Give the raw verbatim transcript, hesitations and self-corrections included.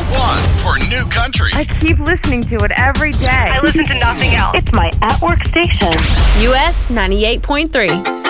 one for New Country. I keep listening to it every day. I listen to nothing else. It's my at-work station. U S ninety-eight point three.